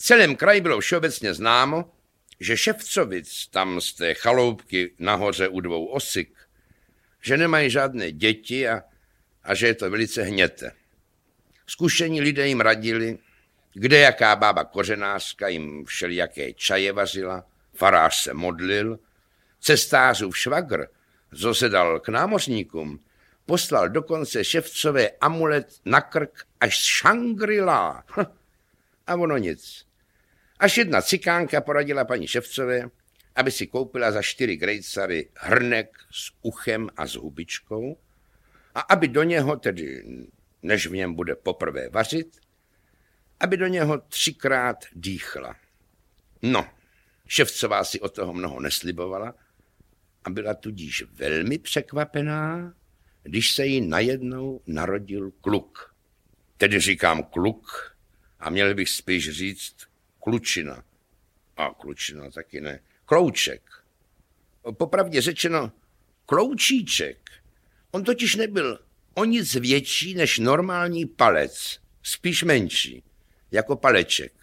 V celém kraji bylo všeobecně známo, že Ševcovic tam z té chaloupky nahoře u Dvou Osyk, že nemají žádné děti a že je to velice hněte. Zkušení lidé jim radili, kde jaká bába kořenářka jim všelijaké čaje vařila, farář se modlil, cestářův švagr, co se dal k námořníkům, poslal dokonce Ševcové amulet na krk až z Šangri-La. A ono nic. Až jedna cikánka poradila paní Ševcové, aby si koupila za 4 grejcary hrnek s uchem a s hubičkou a aby do něho, tedy než v něm bude poprvé vařit, aby do něho 3krát dýchla. No, Ševcová si od toho mnoho neslibovala a byla tudíž velmi překvapená, když se jí najednou narodil kluk. Tedy říkám kluk a měl bych spíš říct klučina. A klučina taky ne. Klouček. Popravdě řečeno kloučíček. On totiž nebyl o nic větší než normální palec, spíš menší, jako Paleček.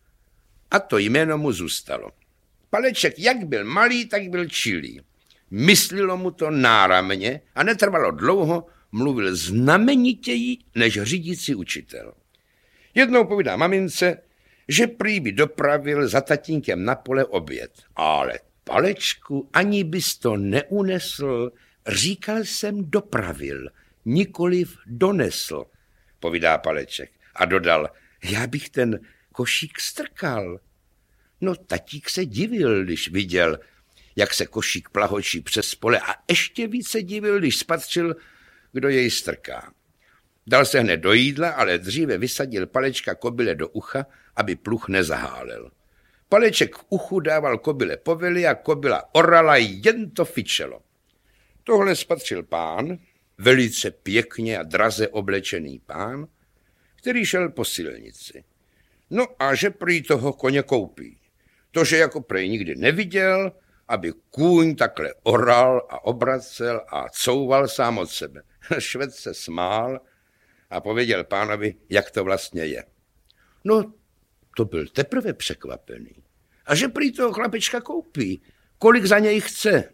A to jméno mu zůstalo. Paleček jak byl malý, tak byl čilý. Myslilo mu to náramně a netrvalo dlouho, mluvil znamenitěji než řídící učitel. Jednou povídá mamince, že prý by dopravil za tatínkem na pole oběd. Ale Palečku, ani bys to neunesl, říkal jsem dopravil, nikoliv donesl, povídá Paleček. A dodal, já bych ten košík strkal. No tatík se divil, když viděl, jak se košík plahočí přes pole a ještě více divil, když spatřil, kdo jej strká. Dal se hned do jídla, ale dříve vysadil Palečka kobyle do ucha, aby pluh nezahálel. Paleček v uchu dával kobyle povely a kobyla orala, jen to fičelo. Tohle spatřil pán, velice pěkně a draze oblečený pán, který šel po silnici. No a že prý toho koně koupí. To, že jako prej nikdy neviděl, aby kůň takhle oral a obracel a couval sám od sebe. Švec se smál a pověděl pánovi, jak to vlastně je. No, to byl teprve překvapený. A že prý toho chlapečka koupí. Kolik za něj chce?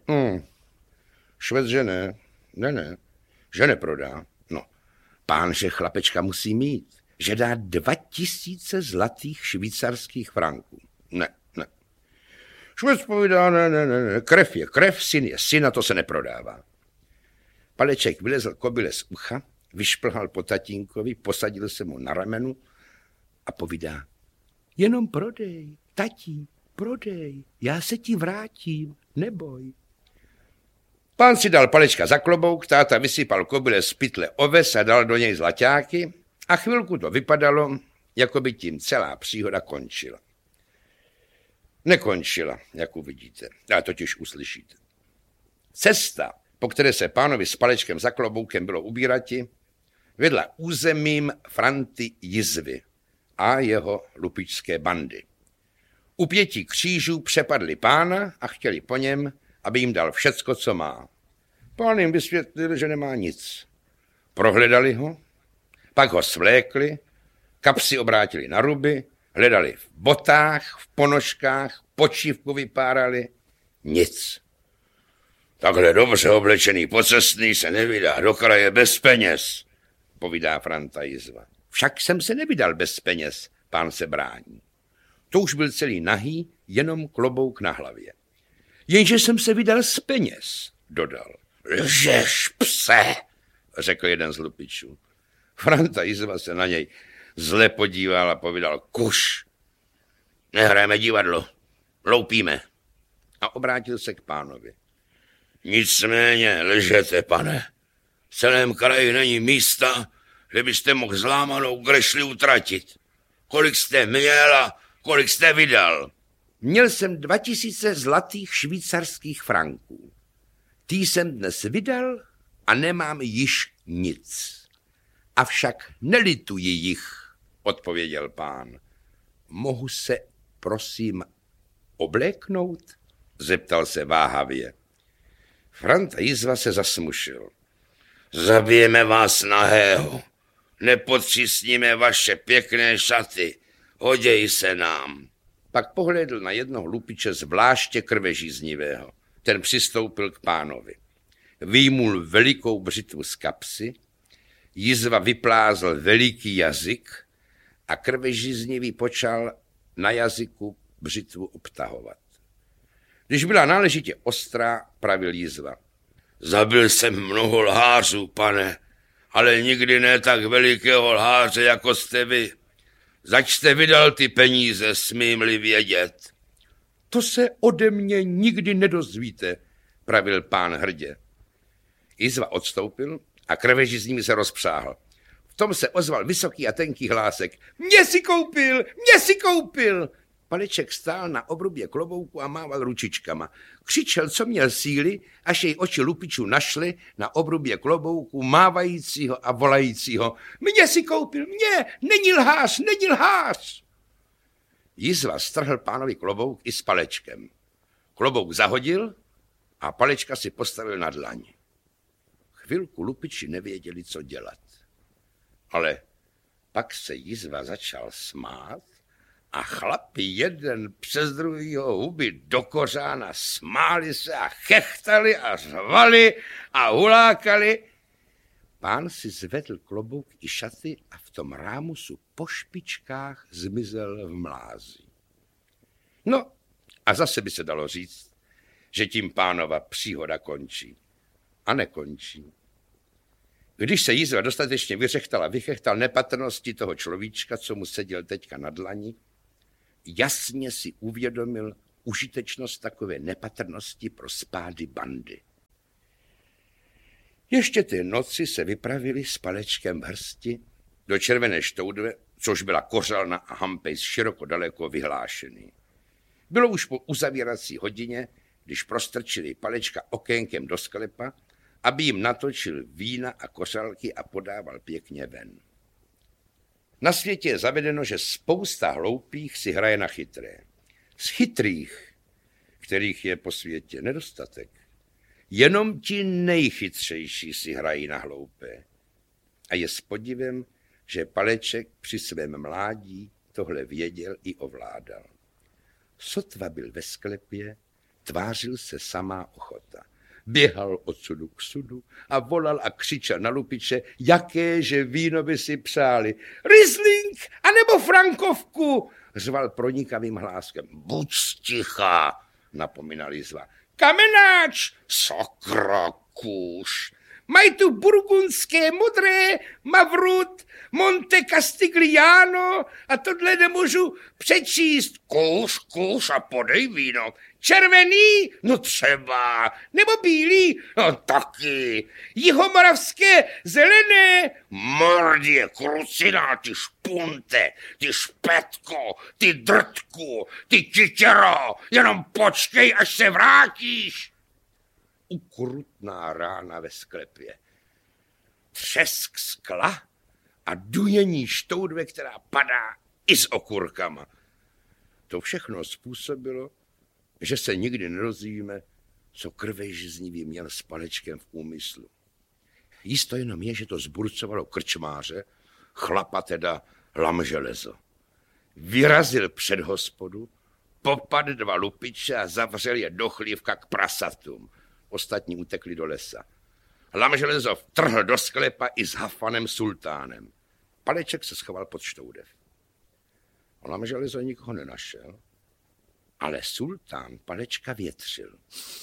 Švec, že ne, že neprodá. No, pán, že chlapečka musí mít, že dá 2000 zlatých švýcarských franků. Ne. Švec povídá, ne, krev je krev, syn je syn a to se neprodává. Paleček vylezl kobyle z ucha, vyšplhal po tatínkovi, posadil se mu na ramenu a povídá, jenom prodej, tatí, prodej, já se ti vrátím, neboj. Pán si dal Palečka za klobouk, táta vysypal kobyle z pytle oves a dal do něj zlaťáky a chvilku to vypadalo, jako by tím celá příhoda končila. Nekončila, jak uvidíte, a totiž uslyšíte. Cesta, po které se pánovi s Palečkem za kloboukem bylo ubírati, vedla územím Franty Jizvy a jeho lupičské bandy. U 5 křížů přepadli pána a chtěli po něm, aby jim dal všecko, co má. Pán jim vysvětlil, že nemá nic. Prohledali ho, pak ho svlékli, kapsy obrátili na ruby, hledali v botách, v ponožkách, počívku vypárali. Nic. Takhle dobře oblečený pocestný se nevydá do kraje bez peněz, povídá Franta Jizva. Však jsem se nevydal bez peněz, pán se brání. To už byl celý nahý, jenom klobouk na hlavě. Jenže jsem se vydal z peněz, dodal. Lžeš, pse, řekl jeden z lupičů. Franta Jizva se na něj zle podíval a povídal, kuš, nehrajeme divadlo, loupíme. A obrátil se k pánovi. Nicméně lžete, pane. V celém kraji není místa, kde byste mohl zlámanou grešli utratit. Kolik jste měl a kolik jste vydal? Měl jsem 2000 zlatých švýcarských franků. Ty jsem dnes vydal a nemám již nic. Avšak nelituji jich, odpověděl pán. Mohu se, prosím, obléknout? Zeptal se váhavě. Franta Jizva se zasmušil. Zabijeme vás nahého, nepodřísníme vaše pěkné šaty, Hoděj se nám. Pak pohlédl na jednoho lupiče zvláště krvežíznivého. Ten přistoupil k pánovi. Vyjmul velikou břitvu z kapsy, Jizva vyplázl veliký jazyk a krvežíznivý počal na jazyku břitvu obtahovat. Když byla náležitě ostrá, pravil Jizva. Zabil jsem mnoho lhářů, pane, ale nikdy ne tak velikého lháře, jako jste vy. Zač jste vydal ty peníze, smím-li vědět? To se ode mě nikdy nedozvíte, pravil pán hrdě. Jizva odstoupil a krvežízní se rozpřáhl. V tom se ozval vysoký a tenký hlásek. Mě si koupil, mě si koupil! Paleček stál na obrubě klobouku a mával ručičkama. Křičel, co měl síly, až jej oči lupičů našly na obrubě klobouku mávajícího a volajícího. Mě si koupil, mě, není lhář, není lhář! Jizva strhl pánovi klobouk i s Palečkem. Klobouk zahodil a Palečka si postavil na dlaň. Chvilku lupiči nevěděli, co dělat. Ale pak se Jizva začal smát a chlapi jeden přes druhýho huby do kořána smáli se a chechtali a řvali a hulákali. Pán si zvedl klobouk i šaty a v tom rámusu po špičkách zmizel v mlázi. No a zase by se dalo říct, že tím pánova příhoda končí. A nekončí. Když se Jizva dostatečně vyřechtal a vychechtal nepatrnosti toho človíčka, co mu seděl teďka na dlani, jasně si uvědomil užitečnost takové nepatrnosti pro spády bandy. Ještě té noci se vypravili s Palečkem v hrsti do Červené Štoudve, což byla kořalna a hampejs široko daleko vyhlášený. Bylo už po uzavírací hodině, když prostrčili Palečka okénkem do sklepa, aby jim natočil vína a kořalky a podával pěkně ven. Na světě je zavedeno, že spousta hloupých si hraje na chytré. Z chytrých, kterých je po světě nedostatek, jenom ti nejchytřejší si hrají na hloupé. A je s podivem, že Paleček při svém mládí tohle věděl i ovládal. Sotva byl ve sklepě, tvářil se samá ochota. Běhal od sudu k sudu a volal a křičel na lupiče, jakéže víno by si přáli. Riesling, anebo Frankovku, řval pronikavým hláskem. Buď sticha, napomínal Jizva. Kamenáč, sakra kůž. Mají tu burgundské modré, Mavrut, Monte Castigliano a tohle nemůžu přečíst. Kůž a podej víno. Červený? No třeba. Nebo bílý? No taky. Jihomoravské zelené? Mordě, kruciná, ty špunte, ty špetko, ty drtku, ty titěro. Jenom počkej, až se vrátíš. Ukrutná rána ve sklepě. Třesk skla a dunění štoudve, která padá i s okurkama. To všechno způsobilo, že se nikdy nedozvíme, co krvežíznivý měl s Palečkem v úmyslu. Jisto jenom je, že to zburcovalo krčmáře, chlapa teda Lamželezo. Vyrazil před hospodu, popadl 2 lupiče a zavřel je do chlívka k prasatům. Ostatní utekli do lesa. Lamželezo vtrhl do sklepa i s Hafanem sultánem. Paleček se schoval pod štoudev. Lamželezo nikoho nenašel, ale sultán Palečka větřil.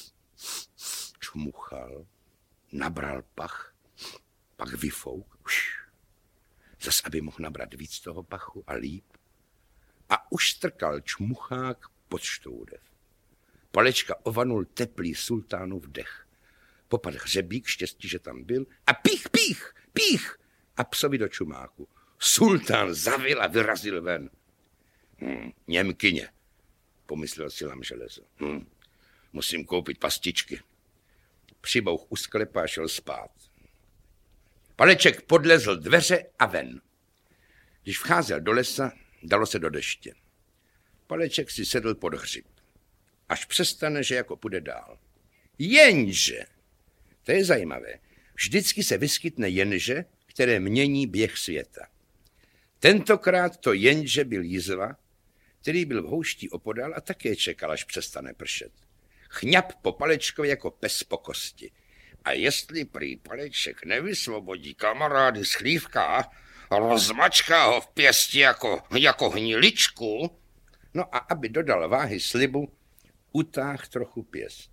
Čmuchal, nabral pach, pak vyfouk, zas aby mohl nabrat víc toho pachu a líp. A už strkal čmuchák pod štoudev. Palečka ovanul teplý sultánův dech. Popadl hřebík, štěstí, že tam byl, a pích, pích, pích a psovi do čumáku. Sultán zavil a vyrazil ven. Němkyně, pomyslel si Lamželezo. Musím koupit pastičky. Přibouch u sklepa a šel spát. Paleček podlezl dveře a ven. Když vcházel do lesa, dalo se do deště. Paleček si sedl pod hřib. Až přestane, že jako půjde dál. Jenže, to je zajímavé, vždycky se vyskytne jenže, které mění běh světa. Tentokrát to jenže byl Jizva, který byl v houští opodál a také čekal, až přestane pršet. Chňap po Palečkovi jako pes po kosti. A jestli prý Paleček nevysvobodí kamarády z chlívka, rozmačká ho v pěsti jako hniličku, no a aby dodal váhy slibu, utáh trochu pěst.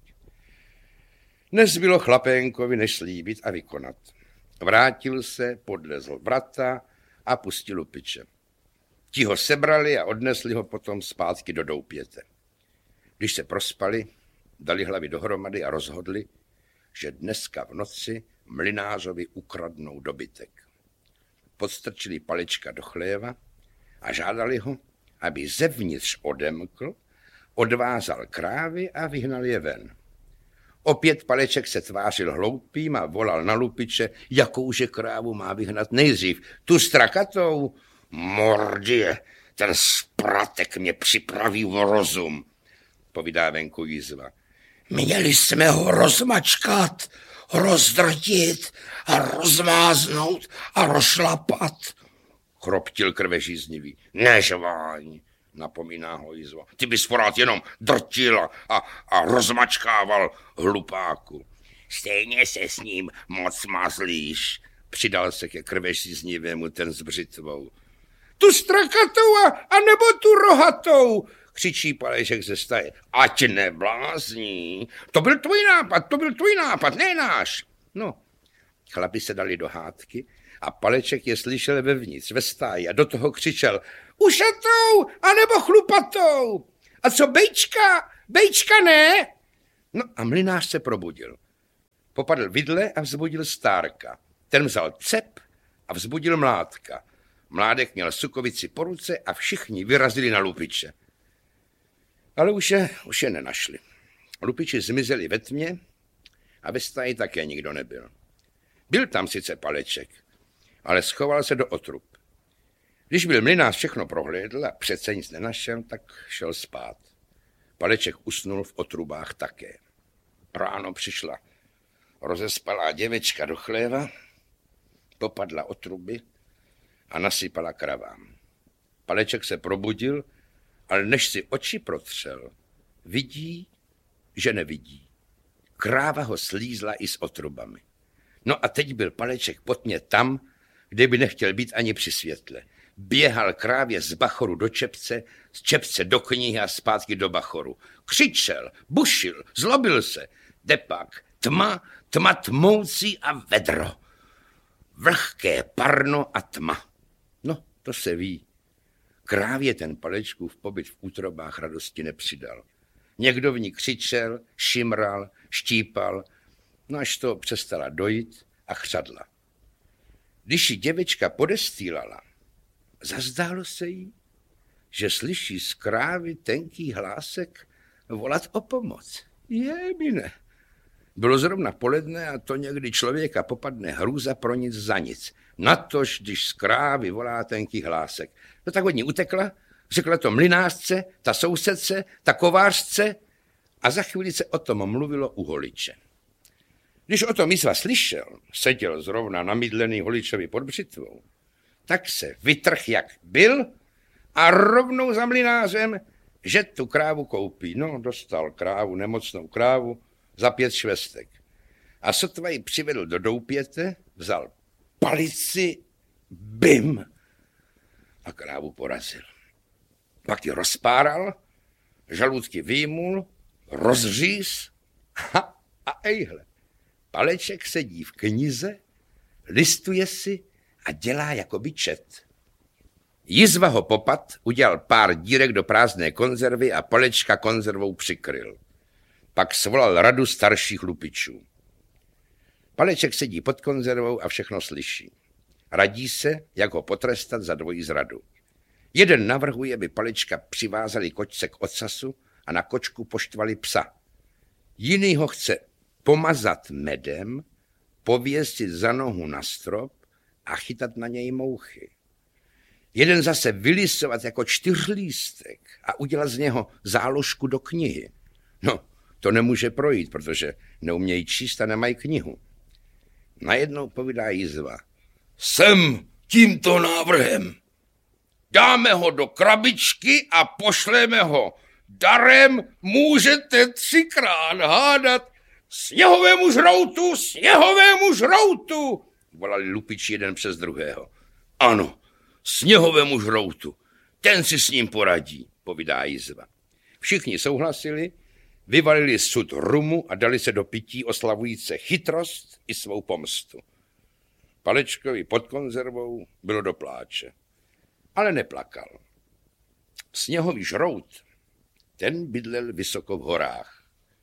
Nezbylo chlapénkovi než slíbit a vykonat. Vrátil se, podlezl vrata a pustil lupiče. Ti ho sebrali a odnesli ho potom zpátky do doupěte. Když se prospali, dali hlavy dohromady a rozhodli, že dneska v noci mlynářovi ukradnou dobytek. Podstrčili Palečka do chléva a žádali ho, aby zevnitř odemkl, odvázal krávy a vyhnal je ven. Opět Paleček se tvářil hloupým a volal na lupiče, jakouže krávu má vyhnat nejdřív. Tu strakatou? Mordie, ten spratek mě připraví v rozum, povídá venku Jizva. Měli jsme ho rozmačkat, rozdrtit a rozmáznout a rozšlapat, chroptil krvežíznivý. Nežváň, napomíná ho Jizva. Ty bys porád jenom drtil a rozmačkával hlupáku. Stejně se s ním moc mazlíš, přidal se ke krvežíznivému ten s břitvou. Tu strakatou a nebo tu rohatou, křičí Paleček ze staje. Ať neblázní. To byl tvůj nápad, ne náš. No, chlapi se dali do hádky a Paleček je slyšel vevnitř, ve stáji a do toho křičel ušatou a nebo chlupatou. A co bejčka? Bejčka ne? No a mlynář se probudil. Popadl vidle a vzbudil Stárka. Ten vzal cep a vzbudil Mládka. Mládek měl sukovici po ruce a všichni vyrazili na lupiče. Ale už je nenašli. Lupiči zmizeli ve tmě a ve stáji také nikdo nebyl. Byl tam sice Paleček, ale schoval se do otrub. Když byl mlynář všechno prohlédl a přece nic nenašel, tak šel spát. Paleček usnul v otrubách také. Ráno přišla rozespalá děvečka do chléva, popadla otruby a nasypala kravám. Paleček se probudil, ale než si oči protřel, vidí, že nevidí. Kráva ho slízla i s otrubami. No a teď byl Paleček potně tam, kde by nechtěl být ani při světle. Běhal krávě z bachoru do čepce, z čepce do knihy a zpátky do bachoru. Křičel, bušil, zlobil se. Depak, tma tmoucí a vedro. Vlhké parno a tma. No, to se ví. Krávě ten Palečkův pobyt v útrobách radosti nepřidal. Někdo v ní křičel, šimral, štípal, no až to přestala dojít a chřadla. Když ji děvečka podestýlala, zazdálo se jí, že slyší z krávy tenký hlásek volat o pomoc. Jemine. Bylo zrovna poledne a to někdy člověka popadne hrůza pro nic za nic. Natož, když z krávy volá tenký hlásek. No tak od ní utekla, řekla to mlynářce, ta sousedce, ta kovářce a za chvíli se o tom mluvilo u holiče. Když o tom Jizva slyšel, seděl zrovna namydlený holičovi pod břitvou, tak se vytrh, jak byl a rovnou za mlynářem, že tu krávu koupí. No, dostal krávu, nemocnou krávu, za 5 švestek. A sotva ji přivedl do doupěte, vzal palici, bim, a krávu porazil. Pak ji rozpáral, žaludky vyjmul, rozříz a ejhle. Paleček sedí v knize, listuje si a dělá jakoby čet. Jizva ho popad, udělal pár dírek do prázdné konzervy a Palečka konzervou přikryl. Pak svolal radu starších lupičů. Paleček sedí pod konzervou a všechno slyší. Radí se, jak ho potrestat za dvojí zradu. Jeden navrhuje, aby Palečka přivázali kočce k ocasu a na kočku poštvali psa. Jiný ho chce pomazat medem, pověsit za nohu na strop a chytat na něj mouchy. Jeden zase vylisovat jako 4lístek a udělat z něho záložku do knihy. No, to nemůže projít, protože neumějí číst a nemají knihu. Najednou povídá Jizva. Jsem tímto návrhem. dáme ho do krabičky a pošleme ho darem, můžete 3krát hádat. Sněhovému žroutu, sněhovému žroutu, volali lupiči jeden přes druhého. Ano, sněhovému žroutu, ten si s ním poradí, povídá jizva. Všichni souhlasili, vyvalili sud rumu a dali se do pití oslavujíce chytrost i svou pomstu. Palečkovi pod konzervou bylo do pláče, ale neplakal. Sněhový žrout, ten bydlel vysoko v horách.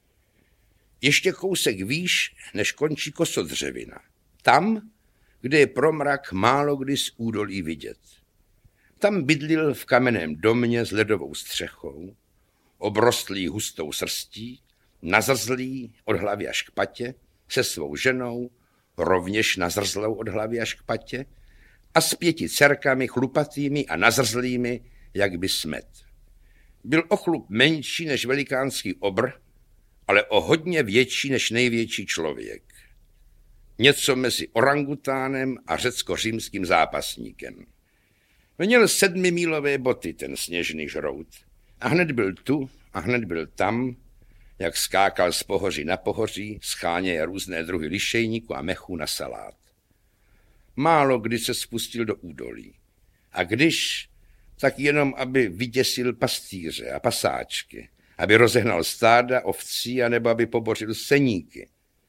Ještě kousek výš, než končí Kosodřevina. Tam, kde je promrak málo kdy z údolí vidět. Tam bydlil v kamenném domě s ledovou střechou, obrostlý hustou srstí, nazrzlý od hlavy až k patě, se svou ženou, rovněž nazrzlou od hlavy až k patě, a s 5 dcerkami chlupatými a nazrzlými, jak by smet. Byl o chlup menší než velikánský obr, ale o hodně větší než největší člověk. Něco mezi orangutánem a řecko-římským zápasníkem. Měl 7mílové boty, ten sněžný žrout. A hned byl tu a hned byl tam, jak skákal z pohoří na pohoří, scháněje různé druhy lišejníku a mechu na salát. Málo kdy se spustil do údolí. A když, tak jenom, aby vyděsil pastýře a pasáčky, aby rozehnal stáda ovcí, anebo aby pobořil seníky.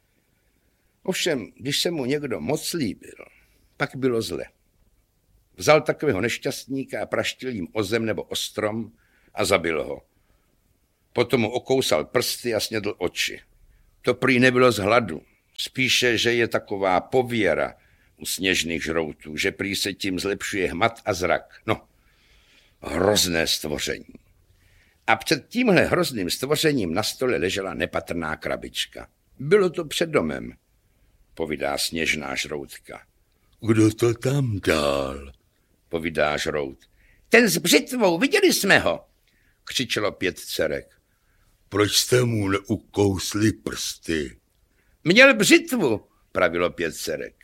Ovšem, když se mu někdo moc líbil, pak bylo zle. Vzal takového nešťastníka a praštil jim o zem nebo o strom a zabil ho. Potom mu okousal prsty a snědl oči. To prý nebylo z hladu, spíše, že je taková pověra u sněžných žroutů, že prý se tím zlepšuje hmat a zrak. No, hrozné stvoření. A před tímhle hrozným stvořením na stole ležela nepatrná krabička. Bylo to před domem, povídá sněžná žroutka. Kdo to tam dal? Povídá žrout. Ten s břitvou, viděli jsme ho, křičelo 5 dcerek. Proč jste mu neukousli prsty? Měl břitvu, pravilo 5 dcerek.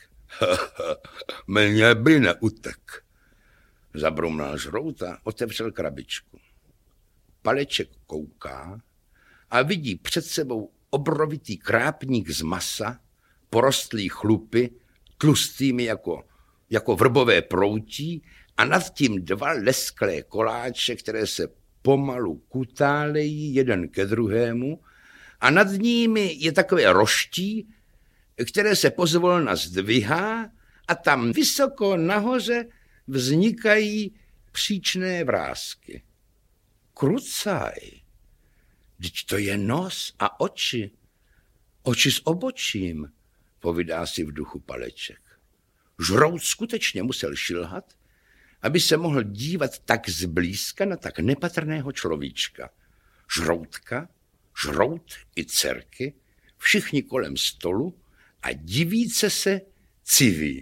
Mně by neutek. Zabrumnal žrout a otevřel krabičku. Paleček kouká a vidí před sebou obrovitý krápník z masa, porostlý chlupy, tlustými jako vrbové proutí a nad tím 2 lesklé koláče, které se pomalu kutálejí jeden ke druhému a nad nimi je takové roští, které se pozvolna zdvihá a tam vysoko nahoře vznikají příčné vrásky. Krucaj, vždyť to je nos a oči. Oči s obočím, povídá si v duchu Paleček. Žrout skutečně musel šilhat, aby se mohl dívat tak zblízka na tak nepatrného človíčka. Žroutka, žrout i dcerky, všichni kolem stolu a divíce se civí.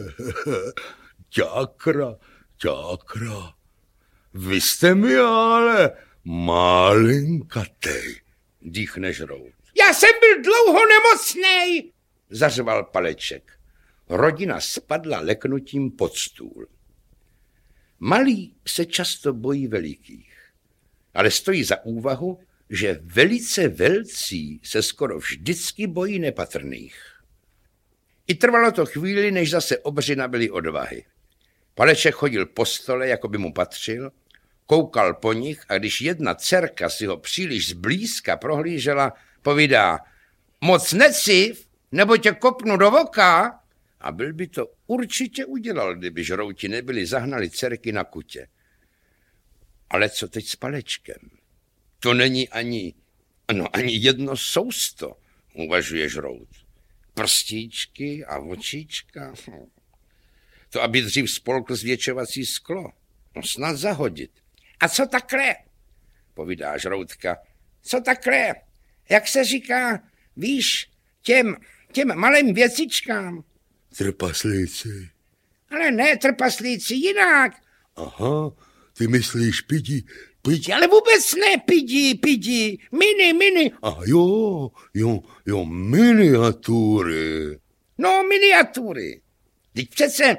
Ťákra, vy jste mi ale malinkatej, dýchne žrout. Já jsem byl dlouho nemocnej, zařval Paleček. Rodina spadla leknutím pod stůl. Malí se často bojí velikých, ale stojí za úvahu, že velice velcí se skoro vždycky bojí nepatrných. I trvalo to chvíli, než zase obři nabyli odvahy. Paleček chodil po stole, jako by mu patřil, koukal po nich a když jedna dcerka si ho příliš zblízka prohlížela, povídá, moc neciv, nebo tě kopnu do voka. A byl by to určitě udělal, kdyby žrouti nebyli zahnali dcerky na kutě. Ale co teď s Palečkem? To není ani jedno sousto, uvažuje žrout. Prstíčky a očička. To aby dřív spolkl zvětšovací sklo. No snad zahodit. A co takhle? Povídá žroutka. Co takhle? Jak se říká, víš, těm malým věcičkám. Trpaslíci. Ale ne trpaslíci, jinak. Aha, ty myslíš pidi, ale vůbec ne pidi, mini. A jo, miniatury. No, miniatury. Teď přece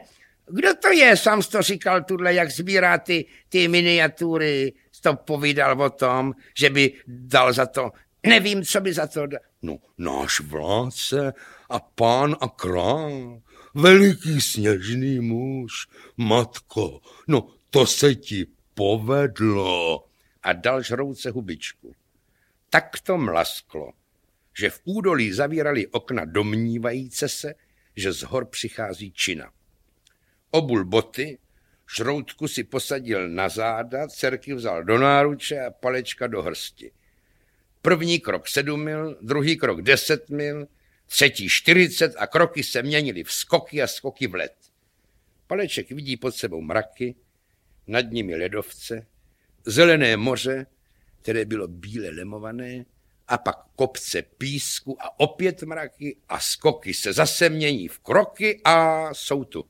Kdo to je? Sám jsi to říkal tudle, jak sbírá ty miniatury. Jsi to povídal o tom, že by dal za to. Nevím, co by za to dal. No, náš vládce a pán a král, veliký sněžný muž, matko, no to se ti povedlo. A dal žrouce hubičku. Tak to mlasklo, že v údolí zavírali okna domnívajíce se, že z hor přichází čina. Obul boty, žroutku si posadil na záda, dcerky vzal do náruče a Palečka do hrsti. První krok 7 mil, druhý krok 10 mil, třetí 40 a kroky se měnily v skoky a skoky v led. Paleček vidí pod sebou mraky, nad nimi ledovce, zelené moře, které bylo bíle lemované, a pak kopce písku a opět mraky a skoky se zase mění v kroky a jsou tu.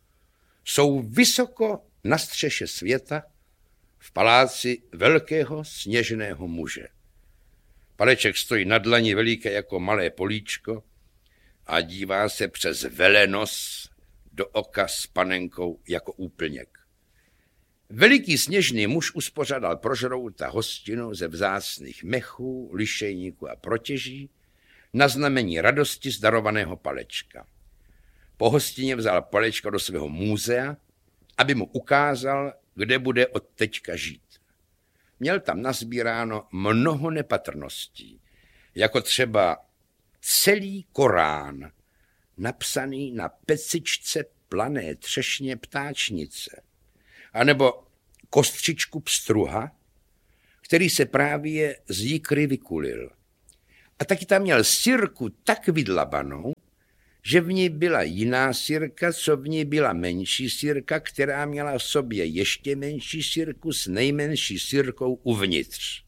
Jsou vysoko na střeše světa v paláci velkého sněžného muže. Paleček stojí na dlani veliké jako malé políčko a dívá se přes velenos do oka s panenkou jako úplněk. Veliký sněžný muž uspořádal pro žrouta hostinu ze vzácných mechů, lišejníků a protěží na znamení radosti z darovaného Palečka. Po hostině vzal Palečka do svého muzea, aby mu ukázal, kde bude od teďka žít. Měl tam nazbíráno mnoho nepatrností, jako třeba celý Korán, napsaný na pecičce plané třešně ptáčnice, anebo kostřičku pstruha, který se právě z jikry vykulil. A taky tam měl sirku tak vydlabanou, že v ní byla jiná sirka, co v ní byla menší sirka, která měla v sobě ještě menší sirku s nejmenší sirkou uvnitř.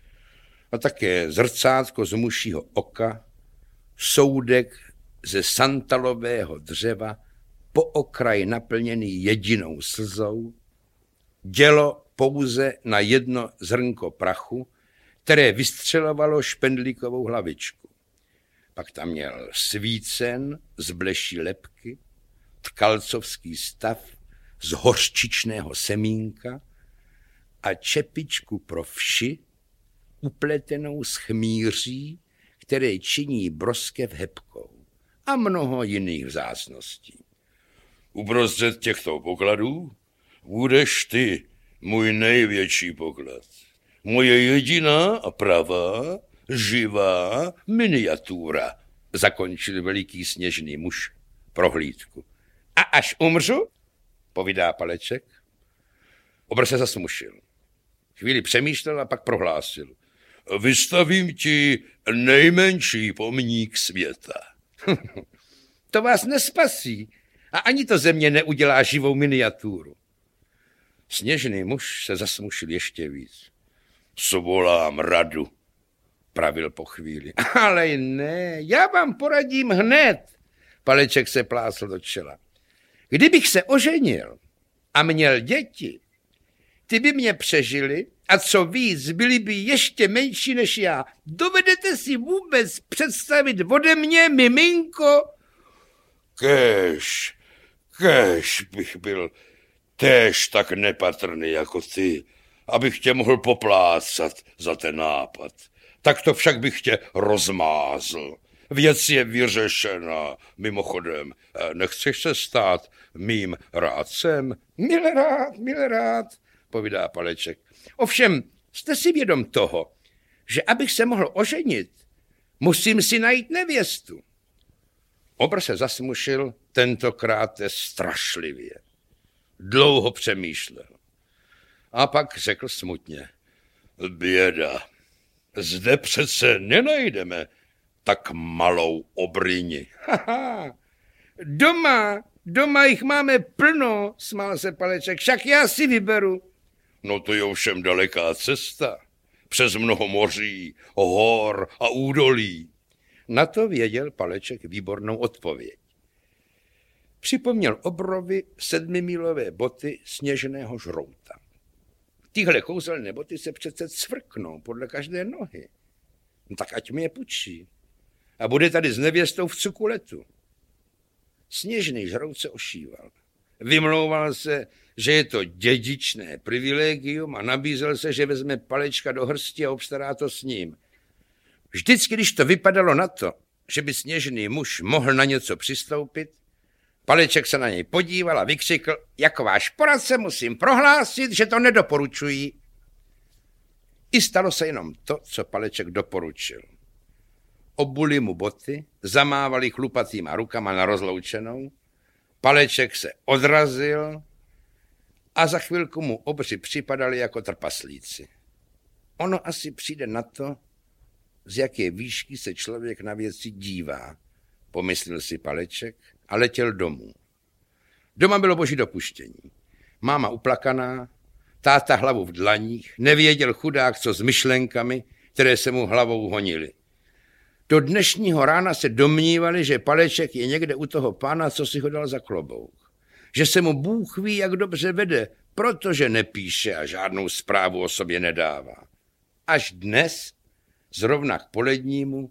A také zrcátko z mušího oka, soudek ze santalového dřeva, po okraj naplněný jedinou slzou, dělo pouze na jedno zrnko prachu, které vystřelovalo špendlíkovou hlavičku. Pak tam měl svícen z bleší lebky, tkalcovský stav z hořčičného semínka a čepičku pro vši, upletenou z chmýří, které činí broskev hebkou a mnoho jiných vzácností. Uprostřed těchto pokladů budeš ty, můj největší poklad. Moje jediná a pravá, živá miniatura, zakončil veliký sněžný muž prohlídku. A až umřu, povídá Paleček. Obr se zasmušil. Chvíli přemýšlel a pak prohlásil. Vystavím ti nejmenší pomník světa. To vás nespasí a ani to země neudělá živou miniaturu. Sněžný muž se zasmušil ještě víc. Svolám radu, pravil po chvíli. Ale ne, já vám poradím hned. Paleček se plásl do čela. Kdybych se oženil a měl děti, ty by mě přežili a co víc, byli by ještě menší než já. Dovedete si vůbec představit ode mě, miminko? Kéž bych byl též tak nepatrný jako ty, abych tě mohl poplácat za ten nápad. Tak to však bych tě rozmázl. Věc je vyřešena. Mimochodem, nechceš se stát mým rádcem? Mile rád, povídá Paleček. Ovšem, jste si vědom toho, že abych se mohl oženit, musím si najít nevěstu. Obr se zasmušil, tentokrát strašlivě. Dlouho přemýšlel. A pak řekl smutně. Běda, zde přece nenajdeme tak malou obryni. Doma jich máme plno, smál se Paleček, však já si vyberu. No to je ovšem daleká cesta, přes mnoho moří, hor a údolí. Na to věděl Paleček výbornou odpověď. Připomněl Obrovi 7milové boty sněžného žrouta. Tyhle kouzelné boty se přece cvrknou podle každé nohy. No tak ať mi je půjčí. A bude tady s nevěstou v cukuletu. Sněžný žrout se ošíval. Vymlouval se, že je to dědičné privilegium a nabízel se, že vezme Palečka do hrsti a obstará to s ním. Vždycky, když to vypadalo na to, že by sněžný muž mohl na něco přistoupit, Paleček se na něj podíval a vykřikl: jako váš poradce musím prohlásit, že to nedoporučuji. I stalo se jenom to, co Paleček doporučil. Obuli mu boty, zamávali chlupatýma rukama na rozloučenou, Paleček se odrazil a za chvilku mu obři připadali jako trpaslíci. Ono asi přijde na to, z jaké výšky se člověk na věci dívá, pomyslel si Paleček a letěl domů. Doma bylo boží dopuštění. Máma uplakaná, táta hlavu v dlaních, nevěděl chudák, co s myšlenkami, které se mu hlavou honily. Do dnešního rána se domnívali, že Paleček je někde u toho pána, co si ho dal za klobouk. Že se mu Bůh ví, jak dobře vede, protože nepíše a žádnou zprávu o sobě nedává. Až dnes, zrovna k polednímu,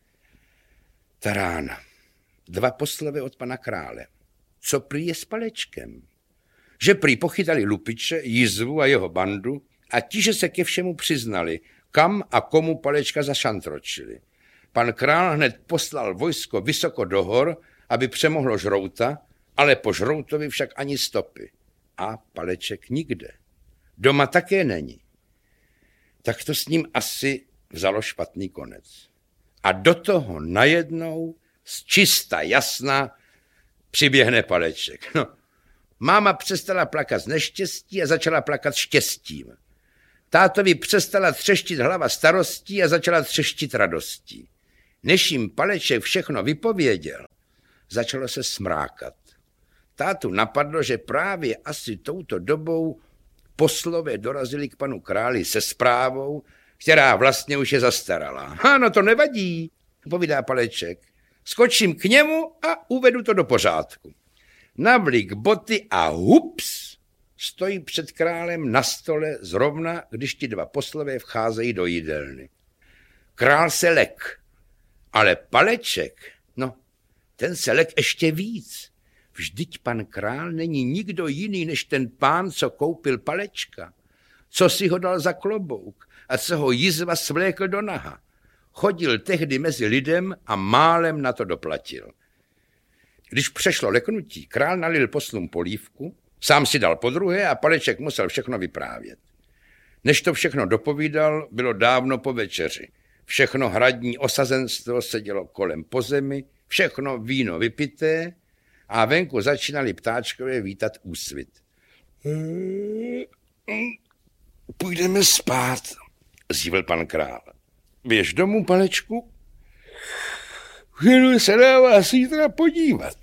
ta rána. 2 poslovy od pana krále. Co prý je s Palečkem? Že prý pochytali lupiče, jizvu a jeho bandu a ti, že se ke všemu přiznali, kam a komu Palečka zašantročili. Pan král hned poslal vojsko vysoko do hor, aby přemohlo žrouta, ale po žroutovi však ani stopy. A Paleček nikde. Doma také není. Tak to s ním asi vzalo špatný konec. A do toho najednou z čista jasna přiběhne Paleček. No, máma přestala plakat z neštěstí a začala plakat štěstím. Tátovi přestala třeštit hlava starostí a začala třeštit radostí. Než jim Paleček všechno vypověděl, začalo se smrákat. Tátu napadlo, že právě asi touto dobou poslové dorazili k panu králi se zprávou, která vlastně už je zastaralá. Ano, to nevadí, povídá Paleček. Skočím k němu a uvedu to do pořádku. Navlík boty a hups, stojí před králem na stole zrovna, když ti 2 poslové vcházejí do jídelny. Král se lek, ale Paleček, no, ten se lek ještě víc. Vždyť pan král není nikdo jiný, než ten pán, co koupil Palečka, co si ho dal za klobouk a co ho jizva svlékl do naha. Chodil tehdy mezi lidem a málem na to doplatil. Když přešlo leknutí, král nalil poslům polívku, sám si dal podruhé a Paleček musel všechno vyprávět. Než to všechno dopovídal, bylo dávno po večeři. Všechno hradní osazenstvo sedělo kolem po zemi, všechno víno vypité a venku začínali ptáčkové vítat úsvit. Půjdeme spát, zjivil pan král. Běž domů, Palečku. Jdu se na vás zítra podívat.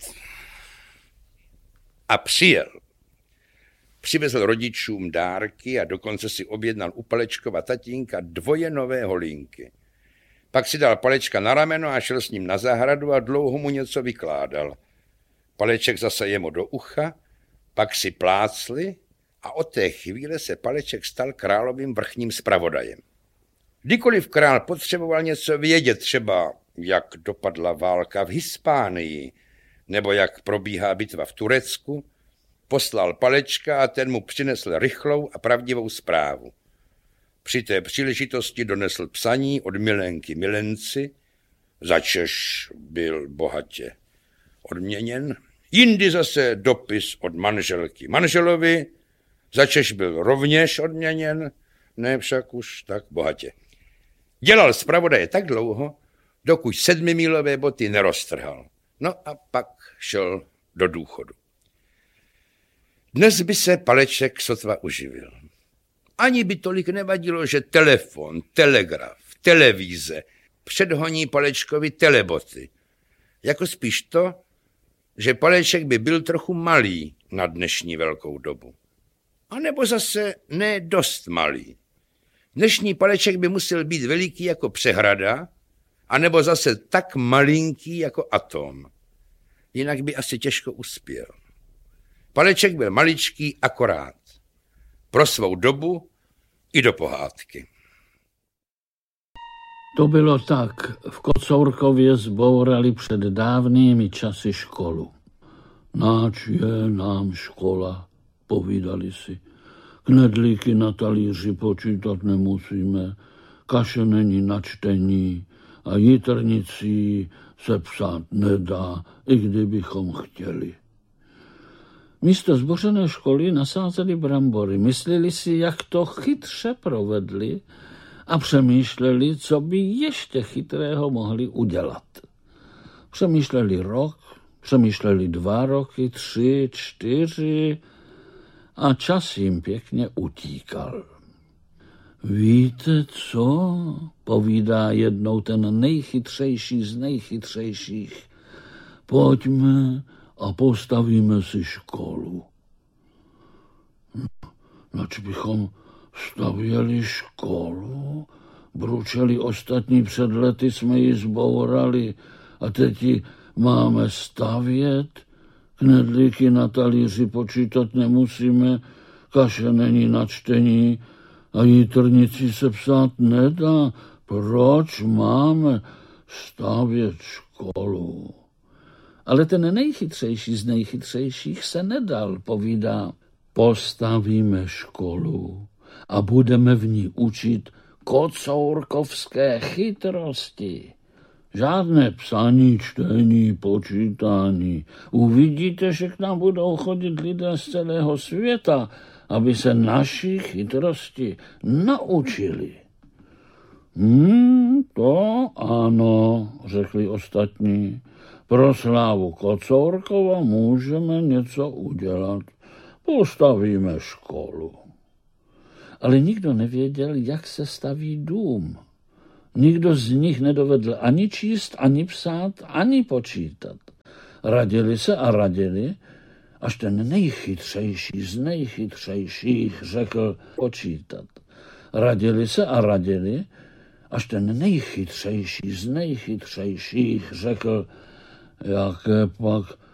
A přijel. Přivezl rodičům dárky a dokonce si objednal u Palečkova tatínka 2 nové holinky. Pak si dal Palečka na rameno a šel s ním na zahradu a dlouho mu něco vykládal. Paleček zase jemu do ucha, pak si plácli a od té chvíle se Paleček stal královým vrchním zpravodajem. Kdykoliv král potřeboval něco vědět, třeba jak dopadla válka v Hispánii, nebo jak probíhá bitva v Turecku, poslal Palečka a ten mu přinesl rychlou a pravdivou zprávu. Při té příležitosti donesl psaní od milenky milenci, začež byl bohatě odměněn, jindy zase dopis od manželky manželovi, začež byl rovněž odměněn, ne však už tak bohatě. Dělal zpravodaje tak dlouho, dokud 7mílové boty neroztrhal. No a pak šel do důchodu. Dnes by se Paleček sotva uživil. Ani by tolik nevadilo, že telefon, telegraf, televize předhoní Palečkovi teleboty. Jako spíš to, že Paleček by byl trochu malý na dnešní velkou dobu. A nebo zase ne dost malý. Dnešní Paleček by musel být veliký jako přehrada, anebo zase tak malinký jako atom. Jinak by asi těžko uspěl. Paleček byl maličký akorát. Pro svou dobu i do pohádky. To bylo tak. V Kocourkově zbourali před dávnými časy školu. Náč je nám škola, povídali si. Knedlíky na talíři počítat nemusíme, kaše není na čtení a jitrnicí se psát nedá, i kdybychom chtěli. Místo zbořené školy nasázeli brambory, mysleli si, jak to chytře provedli a přemýšleli, co by ještě chytrého mohli udělat. Přemýšleli rok, přemýšleli 2 roky, 3, 4 a čas jim pěkně utíkal. Víte co, povídá jednou ten nejchytřejší z nejchytřejších. Pojďme a postavíme si školu. Nač bychom stavěli školu? Bručeli ostatní, před lety jsme ji zbourali a teď ji máme stavět? Knedlíky na talíři počítat nemusíme, kaše není na čtení a jitrnici se psát nedá. Proč máme stavět školu? Ale ten nejchytřejší z nejchytřejších se nedal, povídá. Postavíme školu a budeme v ní učit kocourkovské chytrosti. Žádné psaní, čtení, počítání. Uvidíte, že k nám budou chodit lidé z celého světa, aby se naší chytrosti naučili. To ano, řekli ostatní. Pro slávu Kocourkova můžeme něco udělat. Postavíme školu. Ale nikdo nevěděl, jak se staví dům. Nikdo z nich nedovedl ani číst, ani psát, ani počítat. Radili se a radili, až ten nejchytřejší z nejchytřejších řekl počítat. Radili se a radili, až ten nejchytřejší z nejchytřejších řekl, jaké pak